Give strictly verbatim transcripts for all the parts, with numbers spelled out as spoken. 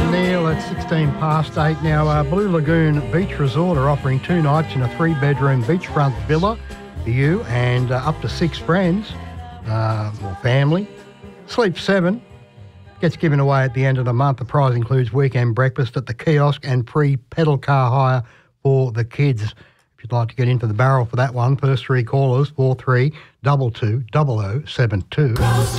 and Neil at sixteen past eight. Now, uh, Blue Lagoon Beach Resort are offering two nights in a three-bedroom beachfront villa for you and uh, up to six friends uh, or family. Sleep seven gets given away at the end of the month. The prize includes weekend breakfast at the kiosk and free pedal car hire for the kids. If you'd like to get into the barrel for that one, first three callers, four three two two double oh seven two.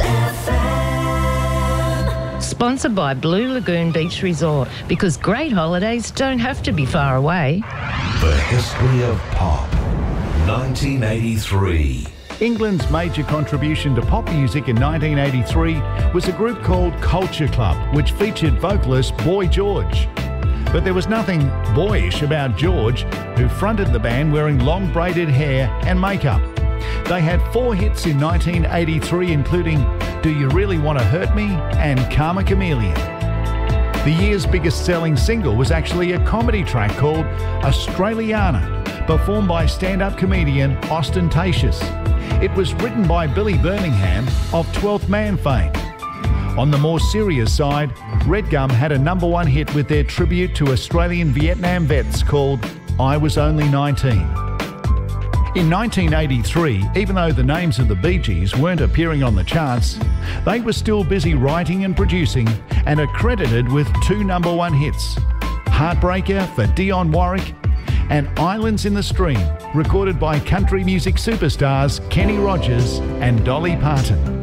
Sponsored by Blue Lagoon Beach Resort, because great holidays don't have to be far away. The history of pop, nineteen eighty-three. England's major contribution to pop music in nineteen eighty-three was a group called Culture Club, which featured vocalist Boy George. But there was nothing boyish about George, who fronted the band wearing long braided hair and makeup. They had four hits in nineteen eighty-three, including Do You Really Want to Hurt Me and Karma Chameleon. The year's biggest selling single was actually a comedy track called Australiana, performed by stand-up comedian Ostentatious. It was written by Billy Birmingham of twelfth Man fame. On the more serious side, Red Gum had a number one hit with their tribute to Australian Vietnam vets called I Was Only nineteen. In nineteen eighty-three, even though the names of the Bee Gees weren't appearing on the charts, they were still busy writing and producing and are credited with two number one hits, Heartbreaker for Dionne Warwick and Islands in the Stream, recorded by country music superstars Kenny Rogers and Dolly Parton.